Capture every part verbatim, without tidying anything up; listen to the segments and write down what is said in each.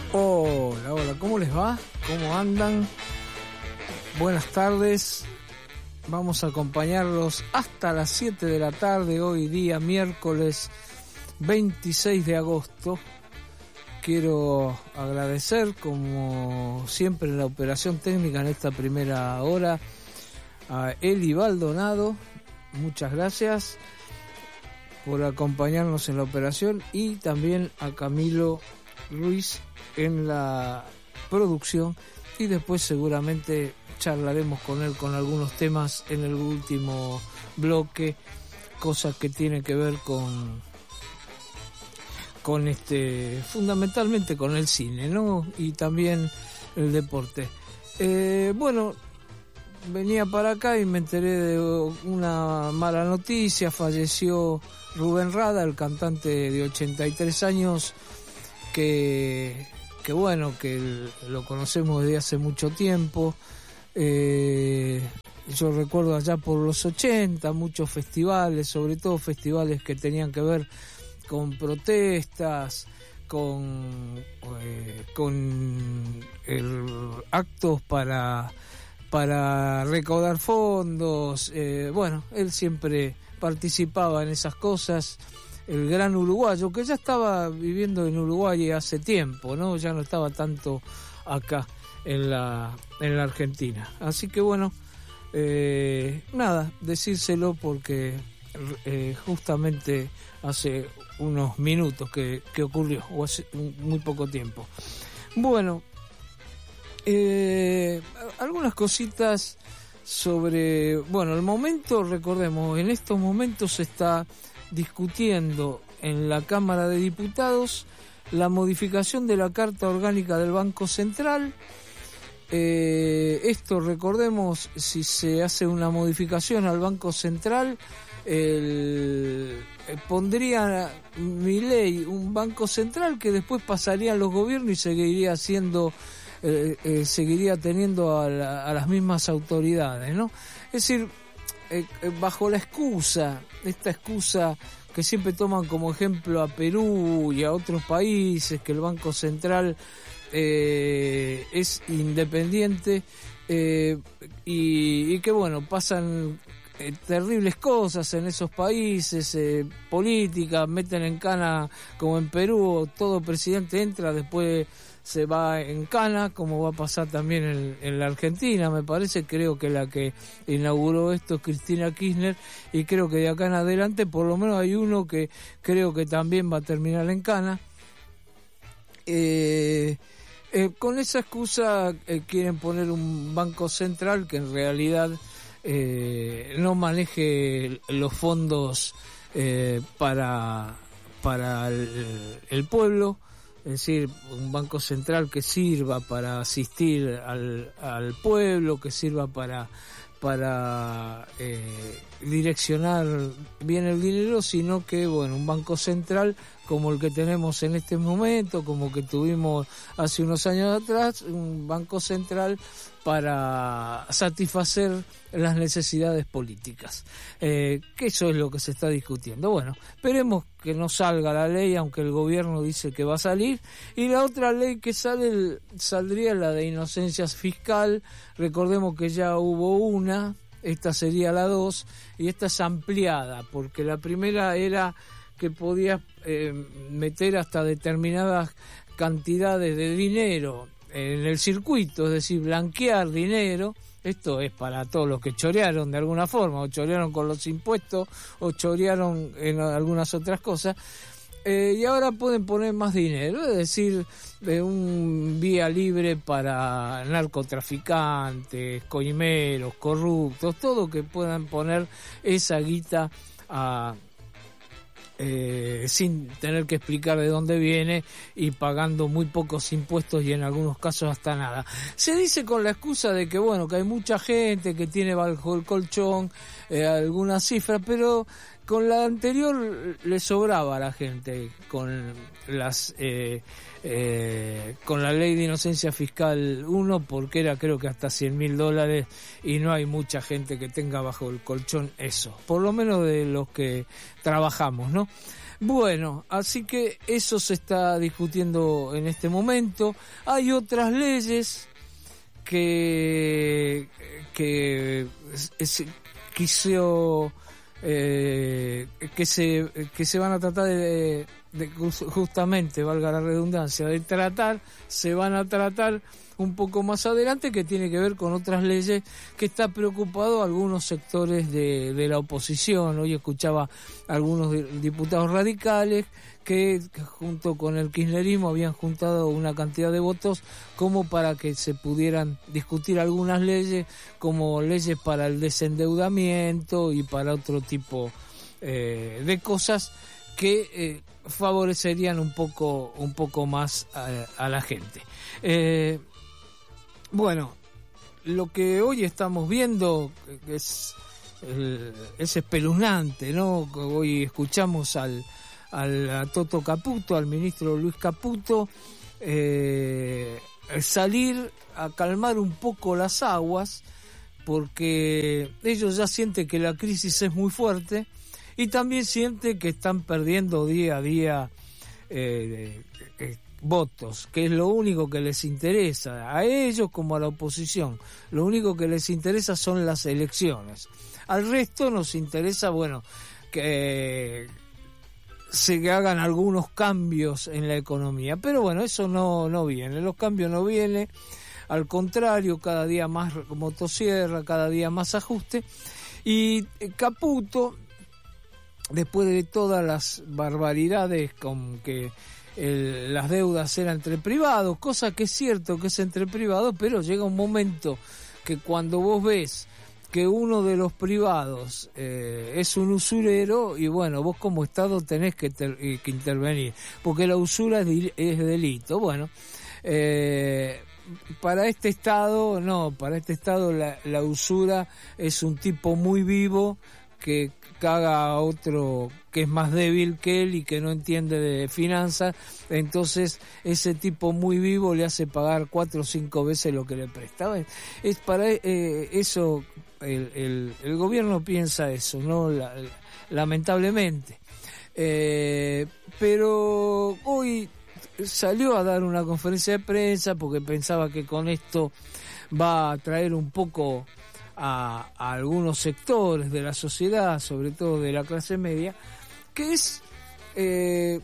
Hola, hola, ¿cómo les va? ¿Cómo andan? Buenas tardes. Vamos a acompañarlos hasta las siete de la tarde, hoy día miércoles veintiséis de agosto. Quiero agradecer, como siempre en la operación técnica en esta primera hora, a Eli Baldonado. Muchas gracias por acompañarnos en la operación, y también a Camilo Ruiz en la producción, y después seguramente charlaremos con él con algunos temas en el último bloque, cosas que tienen que ver con con este fundamentalmente con el cine, ¿no? Y también el deporte. Eh, bueno, venía para acá y me enteré de una mala noticia. Falleció Rubén Rada, el cantante de ochenta y tres años, que, que bueno, que lo conocemos desde hace mucho tiempo. Eh, yo recuerdo allá por los ochenta, muchos festivales, sobre todo festivales que tenían que ver con protestas, con, eh, con el, actos para, para recaudar fondos. Eh, bueno, él siempre participaba en esas cosas. El gran uruguayo, que ya estaba viviendo en Uruguay hace tiempo, ¿no? Ya no estaba tanto acá en la, en la Argentina. Así que bueno, eh, nada, decírselo porque eh, justamente hace unos minutos que, que ocurrió, o hace muy poco tiempo. Bueno, eh, algunas cositas sobre, bueno, el momento, recordemos, en estos momentos se está discutiendo en la Cámara de Diputados la modificación de la Carta Orgánica del Banco Central. Eh, esto, recordemos, si se hace una modificación al Banco Central, el, eh, pondría Milei un Banco Central que después pasaría a los gobiernos y seguiría siendo, eh, eh, seguiría teniendo a, la, a las mismas autoridades, ¿no? Es decir, eh, bajo la excusa, esta excusa que siempre toman como ejemplo a Perú y a otros países, que el Banco Central eh, es independiente, eh, y, y que bueno, pasan eh, terribles cosas en esos países, eh, políticas, meten en cana, como en Perú, todo presidente entra, después se va en cana, como va a pasar también en, en la Argentina, me parece. Creo que la que inauguró esto es Cristina Kirchner, y creo que de acá en adelante por lo menos hay uno que creo que también va a terminar en cana. Eh, eh, con esa excusa eh, quieren poner un banco central que en realidad eh, no maneje los fondos eh, para, para el, el pueblo. Es decir, un banco central que sirva para asistir al, al pueblo, que sirva para, para eh, direccionar bien el dinero, sino que, bueno, un banco central como el que tenemos en este momento, como que tuvimos hace unos años atrás, un banco central para satisfacer las necesidades políticas. Eh, que eso es lo que se está discutiendo. Bueno, esperemos que no salga la ley, aunque el gobierno dice que va a salir. Y la otra ley que sale, saldría la de inocencia fiscal. Recordemos que ya hubo una, esta sería la dos, y esta es ampliada, porque la primera era que podías eh, meter hasta determinadas cantidades de dinero en el circuito, es decir, blanquear dinero. Esto es para todos los que chorearon de alguna forma, o chorearon con los impuestos, o chorearon en algunas otras cosas, eh, y ahora pueden poner más dinero, es decir, de un vía libre para narcotraficantes, coimeros, corruptos, todo que puedan poner esa guita a... Eh, sin tener que explicar de dónde viene y pagando muy pocos impuestos y en algunos casos hasta nada. Se dice con la excusa de que bueno, que hay mucha gente que tiene bajo el colchón eh, alguna cifra, pero con la anterior le sobraba a la gente con las eh, eh, con la ley de inocencia fiscal uno, porque era creo que hasta cien mil dólares, y no hay mucha gente que tenga bajo el colchón eso, por lo menos de los que trabajamos, ¿no? Bueno, así que eso se está discutiendo en este momento. Hay otras leyes que que es, quiso eh, que se que se van a tratar de, de justamente, valga la redundancia, de tratar, se van a tratar un poco más adelante, que tiene que ver con otras leyes que está preocupado algunos sectores de, de la oposición. Hoy escuchaba a algunos diputados radicales que, que junto con el kirchnerismo habían juntado una cantidad de votos como para que se pudieran discutir algunas leyes, como leyes para el desendeudamiento y para otro tipo eh, de cosas que eh, favorecerían un poco un poco más a, a la gente. Eh, bueno, lo que hoy estamos viendo es el, es espeluznante, ¿no? Hoy escuchamos al, al a Toto Caputo, al ministro Luis Caputo, eh, salir a calmar un poco las aguas, porque ellos ya sienten que la crisis es muy fuerte y también sienten que están perdiendo día a día eh, eh, votos, que es lo único que les interesa a ellos como a la oposición. Lo único que les interesa son las elecciones. Al resto nos interesa, bueno, que se hagan algunos cambios en la economía, pero bueno, eso no no viene, los cambios no vienen, al contrario, cada día más motosierra, cada día más ajuste. Y Caputo, después de todas las barbaridades con que el, las deudas eran entre privados, cosa que es cierto que es entre privados, pero llega un momento que cuando vos ves que uno de los privados eh, es un usurero, y bueno, vos como Estado tenés que, ter, que intervenir, porque la usura es, es delito. Bueno, eh, para este Estado, no, para este Estado la, la usura es un tipo muy vivo que caga a otro que es más débil que él y que no entiende de finanzas, entonces ese tipo muy vivo le hace pagar cuatro o cinco veces lo que le prestaba. Es para eh, eso el, el, el gobierno piensa eso, no la, lamentablemente. Eh, pero hoy salió a dar una conferencia de prensa porque pensaba que con esto va a traer un poco A, a algunos sectores de la sociedad, sobre todo de la clase media, que es eh,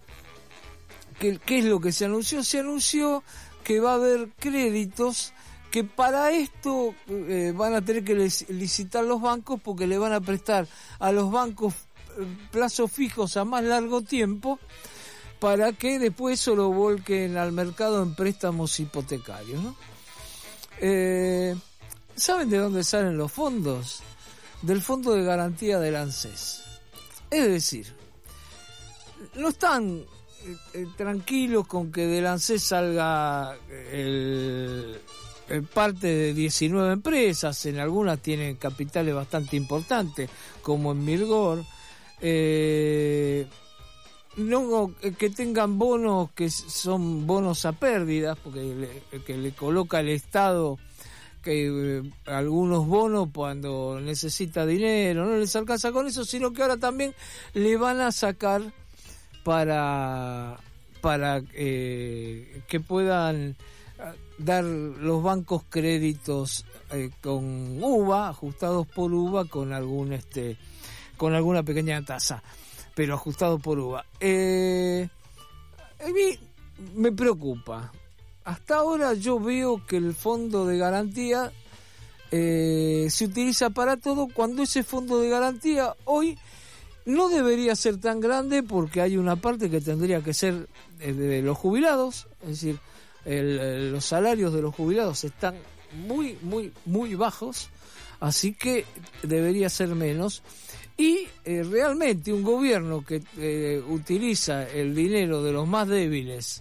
que, ¿qué es lo que se anunció? Se anunció que va a haber créditos que para esto eh, van a tener que licitar los bancos, porque le van a prestar a los bancos plazos fijos a más largo tiempo, para que después eso lo volquen al mercado en préstamos hipotecarios, ¿no? Eh... ¿Saben de dónde salen los fondos? Del Fondo de Garantía del ANSES. Es decir, no están eh, tranquilos con que del ANSES salga el, el parte de diecinueve empresas, en algunas tienen capitales bastante importantes, como en Mirgor, eh, no que tengan bonos que son bonos a pérdidas, porque le, que le coloca el Estado, que eh, algunos bonos cuando necesita dinero no les alcanza con eso, sino que ahora también le van a sacar para para eh, que puedan dar los bancos créditos eh, con U V A, ajustados por U V A, con algún este con alguna pequeña tasa, pero ajustados por U V A. Eh, a mí me preocupa. Hasta ahora yo veo que el fondo de garantía eh, se utiliza para todo, cuando ese fondo de garantía hoy no debería ser tan grande, porque hay una parte que tendría que ser de, de los jubilados, es decir, el, el, los salarios de los jubilados están muy, muy, muy bajos, así que debería ser menos. Y eh, realmente un gobierno que eh, utiliza el dinero de los más débiles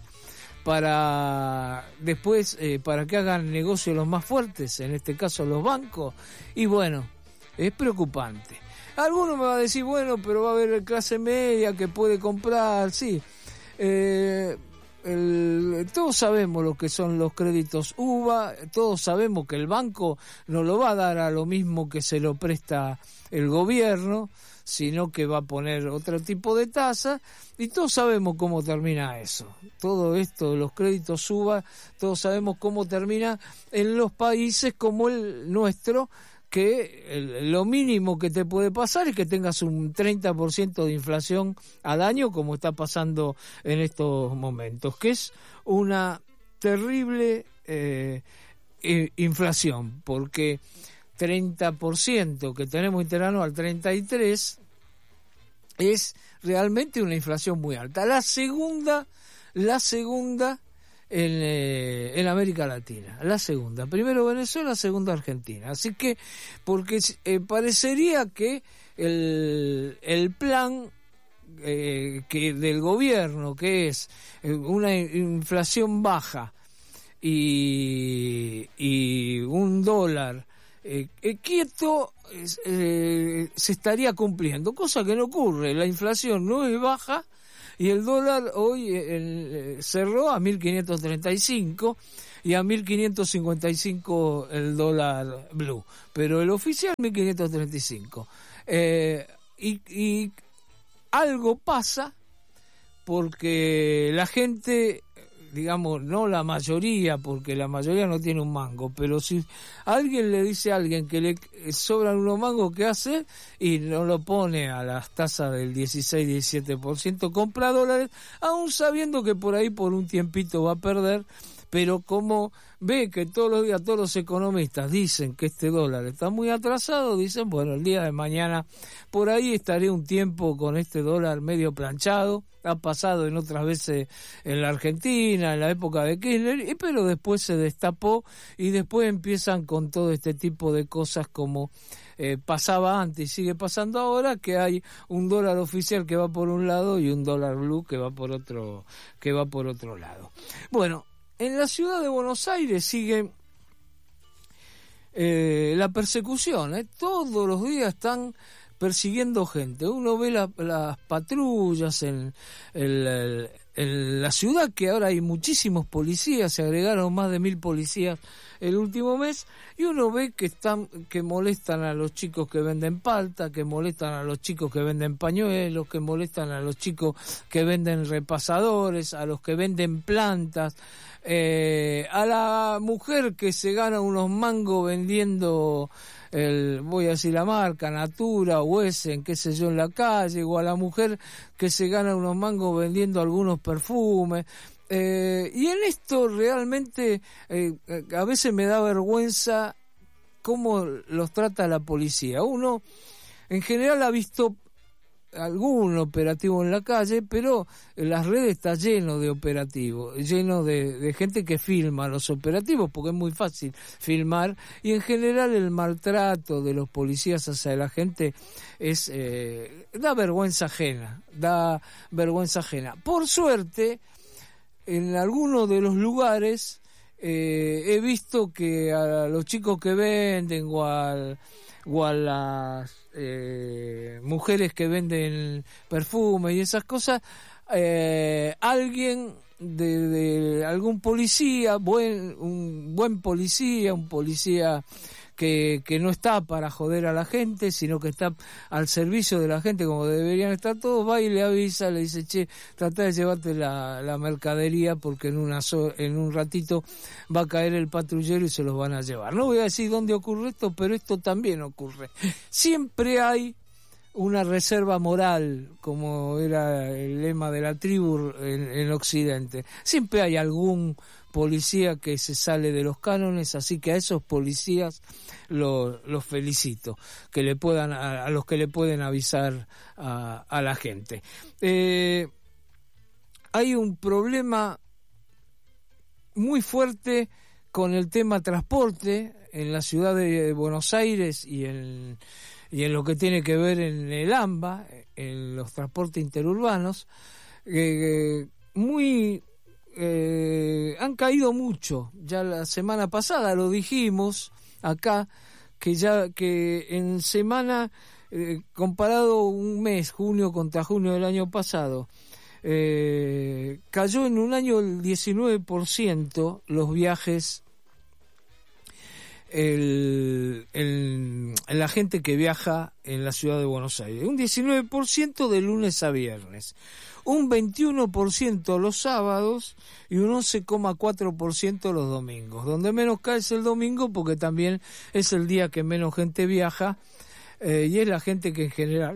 para después eh, para que hagan negocio los más fuertes, en este caso los bancos, y bueno, es preocupante. Alguno me va a decir, bueno, pero va a haber clase media que puede comprar, sí, eh, el, todos sabemos lo que son los créditos U V A, todos sabemos que el banco no lo va a dar a lo mismo que se lo presta el gobierno, sino que va a poner otro tipo de tasa, y todos sabemos cómo termina eso. Todo esto, los créditos suba, todos sabemos cómo termina en los países como el nuestro, que el, lo mínimo que te puede pasar es que tengas un treinta por ciento de inflación al año, como está pasando en estos momentos, que es una terrible eh, eh, inflación, porque treinta por ciento que tenemos interanual al treinta y tres es realmente una inflación muy alta. La segunda, la segunda En, eh, en América Latina, la segunda, primero Venezuela, segunda Argentina, así que porque eh, parecería que el, el plan eh, que del gobierno, que es eh, una inflación baja y, y un dólar eh, eh, quieto, eh, se estaría cumpliendo, cosa que no ocurre. La inflación no es baja y el dólar hoy el, cerró a mil quinientos treinta y cinco y a mil quinientos cincuenta y cinco el dólar blue, pero el oficial mil quinientos treinta y cinco. Eh, y, y algo pasa porque la gente, digamos, no la mayoría, porque la mayoría no tiene un mango, pero si alguien le dice a alguien que le sobran unos mangos, ¿qué hace? Y no lo pone a las tasas del dieciséis diecisiete por ciento, compra dólares, aún sabiendo que por ahí por un tiempito va a perder, pero como ve que todos los días todos los economistas dicen que este dólar está muy atrasado, dicen, bueno, el día de mañana por ahí estaré un tiempo con este dólar medio planchado. Ha pasado en otras veces en la Argentina, en la época de Kirchner, pero después se destapó y después empiezan con todo este tipo de cosas como eh, pasaba antes y sigue pasando ahora, que hay un dólar oficial que va por un lado y un dólar blue que va por otro, que va por otro lado. Bueno, en la ciudad de Buenos Aires sigue eh, la persecución, ¿eh? Todos los días están persiguiendo gente. Uno ve la, las patrullas en, el, el, en la ciudad, que ahora hay muchísimos policías, se agregaron más de mil policías el último mes, y uno ve que están, que molestan a los chicos que venden palta, que molestan a los chicos que venden pañuelos, que molestan a los chicos que venden repasadores, a los que venden plantas, eh, a la mujer que se gana unos mangos vendiendo el, voy a decir la marca, Natura o Essen, qué sé yo, en la calle, o a la mujer que se gana unos mangos vendiendo algunos perfumes. Eh, y en esto realmente eh, a veces me da vergüenza cómo los trata la policía. Uno en general ha visto algún operativo en la calle, pero en las redes está lleno de operativos, lleno de, de gente que filma los operativos, porque es muy fácil filmar, y en general el maltrato de los policías hacia la gente es eh, da vergüenza ajena, da vergüenza ajena. Por suerte, en algunos de los lugares eh, he visto que a los chicos que venden o, al, o a las eh, mujeres que venden perfumes y esas cosas, eh, alguien de, de algún policía, buen, un buen policía, un policía que, que no está para joder a la gente, sino que está al servicio de la gente como deberían estar todos, va y le avisa, le dice, che, trata de llevarte la, la mercadería porque en, una so, en un ratito va a caer el patrullero y se los van a llevar. No voy a decir dónde ocurre esto, pero esto también ocurre. Siempre hay una reserva moral, como era el lema de la tribu en, en Occidente. Siempre hay algún policía que se sale de los cánones, así que a esos policías los, los felicito, que le puedan, a, a los que le pueden avisar a, a la gente. Eh, hay un problema muy fuerte con el tema transporte en la ciudad de Buenos Aires y en y en lo que tiene que ver en el AMBA, en los transportes interurbanos, eh, muy eh, han caído mucho. Ya la semana pasada lo dijimos acá, que ya que en semana, eh, comparado un mes, junio contra junio del año pasado, eh, cayó en un año el diecinueve por ciento los viajes el, el, la gente que viaja en la ciudad de Buenos Aires. Un diecinueve por ciento de lunes a viernes, un veintiuno por ciento los sábados y un once coma cuatro por ciento los domingos. Donde menos cae es el domingo porque también es el día que menos gente viaja, eh, y es la gente que en general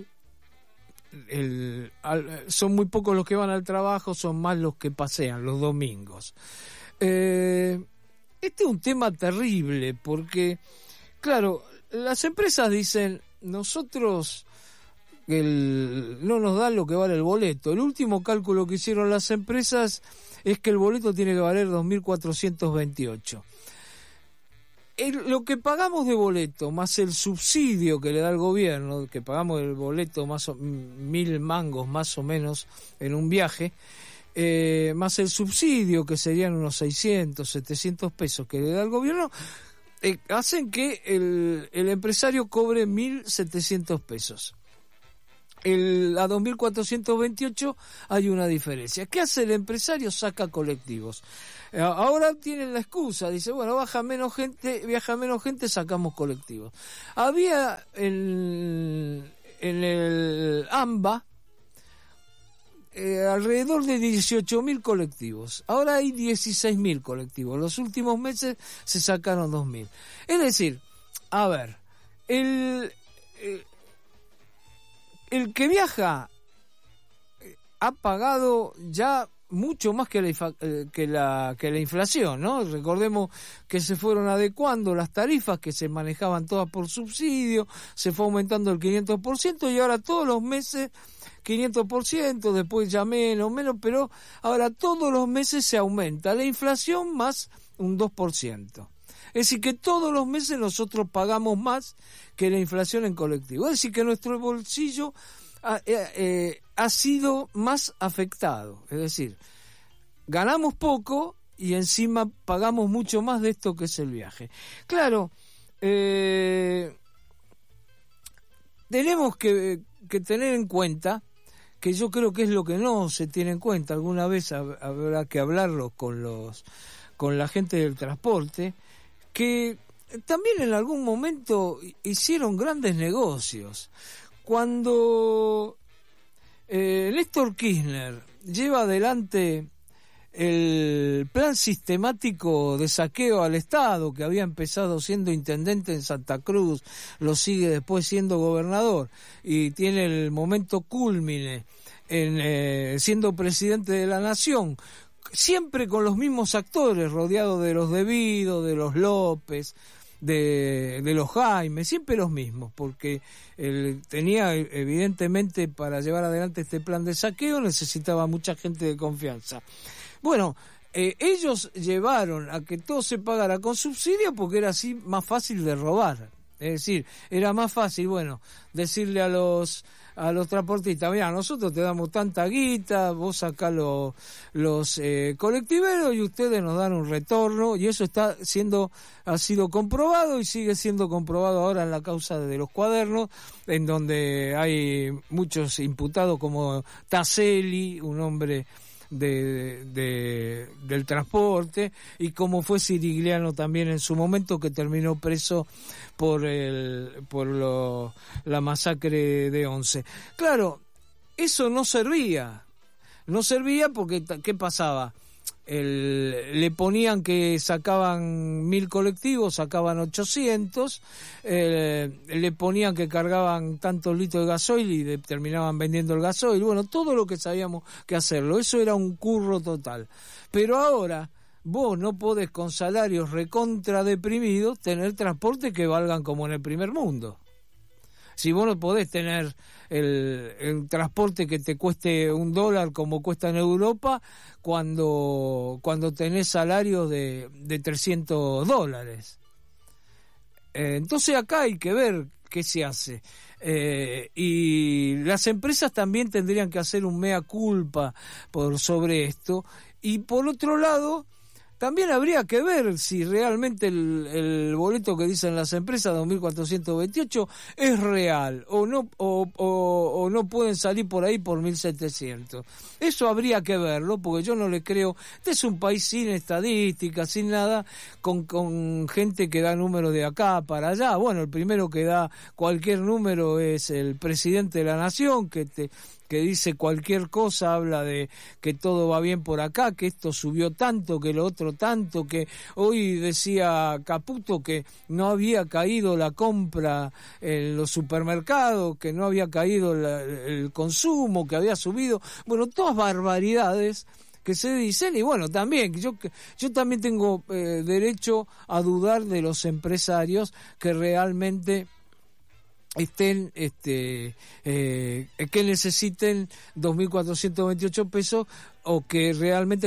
el, al, son muy pocos los que van al trabajo, son más los que pasean los domingos. Eh, este es un tema terrible porque, claro, las empresas dicen, nosotros el, no nos dan lo que vale el boleto. El último cálculo que hicieron las empresas es que el boleto tiene que valer dos mil cuatrocientos veintiocho. El, lo que pagamos de boleto más el subsidio que le da el gobierno, que pagamos el boleto más o, mil mangos más o menos en un viaje, eh, más el subsidio que serían unos seiscientos, setecientos pesos que le da el gobierno, eh, hacen que el, el empresario cobre mil setecientos pesos. El, a dos mil cuatrocientos veintiocho hay una diferencia. ¿Qué hace el empresario? Saca colectivos. Ahora tienen la excusa, dice, bueno, baja menos gente, viaja menos gente, sacamos colectivos. Había en, en el AMBA eh, alrededor de dieciocho mil colectivos. Ahora hay dieciséis mil colectivos. Los últimos meses se sacaron dos mil. Es decir, a ver, el, el, el que viaja ha pagado ya mucho más que la, que la que la inflación, ¿no? Recordemos que se fueron adecuando las tarifas que se manejaban todas por subsidio, se fue aumentando el quinientos por ciento y ahora todos los meses quinientos por ciento, después ya menos, menos, pero ahora todos los meses se aumenta la inflación más un dos por ciento. Es decir, que todos los meses nosotros pagamos más que la inflación en colectivo. Es decir, que nuestro bolsillo ha, eh, eh, ha sido más afectado. Es decir, ganamos poco y encima pagamos mucho más de esto que es el viaje. Claro, eh, tenemos que, que tener en cuenta, que yo creo que es lo que no se tiene en cuenta, alguna vez habrá que hablarlo con los con la gente del transporte, que también en algún momento hicieron grandes negocios. Cuando eh, Néstor Kirchner lleva adelante el plan sistemático de saqueo al Estado, que había empezado siendo intendente en Santa Cruz, lo sigue después siendo gobernador, y tiene el momento cúlmine en eh, siendo presidente de la Nación, siempre con los mismos actores, rodeado de los Devido, de los López, de, de los Jaime, siempre los mismos, porque él tenía, evidentemente, para llevar adelante este plan de saqueo, necesitaba mucha gente de confianza. Bueno, eh, ellos llevaron a que todo se pagara con subsidio porque era así más fácil de robar. Es decir, era más fácil, bueno, decirle a los a los transportistas, mira, nosotros te damos tanta guita, vos sacás lo, los eh, colectiveros y ustedes nos dan un retorno, y eso está siendo, ha sido comprobado y sigue siendo comprobado ahora en la causa de los cuadernos, en donde hay muchos imputados como Taselli, un hombre De, de, del transporte, y como fue Sirigliano también en su momento, que terminó preso por el por lo, la masacre de Once. Claro, eso no servía, no servía porque ¿qué pasaba? El, le ponían que sacaban mil colectivos, sacaban ochocientos, eh, le ponían que cargaban tantos litros de gasoil y de, terminaban vendiendo el gasoil, bueno, todo lo que sabíamos que hacerlo, eso era un curro total. Pero ahora vos no podés con salarios recontra deprimidos tener transporte que valgan como en el primer mundo. Si vos no podés tener el, el transporte que te cueste un dólar como cuesta en Europa, cuando cuando tenés salarios de, de trescientos dólares. Eh, entonces acá hay que ver qué se hace. Eh, y las empresas también tendrían que hacer un mea culpa por sobre esto. Y por otro lado, también habría que ver si realmente el, el boleto que dicen las empresas, dos mil cuatrocientos veintiocho, es real o no, o, o, o no pueden salir por ahí por mil setecientos. Eso habría que verlo, porque yo no le creo. Este es un país sin estadísticas, sin nada, con, con gente que da números de acá para allá. Bueno, el primero que da cualquier número es el presidente de la nación, que te... que dice cualquier cosa, habla de que todo va bien por acá, que esto subió tanto, que lo otro tanto, que hoy decía Caputo que no había caído la compra en los supermercados, que no había caído la, el consumo, que había subido, bueno, todas barbaridades que se dicen. Y bueno, también yo yo también tengo eh, derecho a dudar de los empresarios que realmente estén este eh, que necesiten dos mil cuatrocientos veintiocho pesos, o que realmente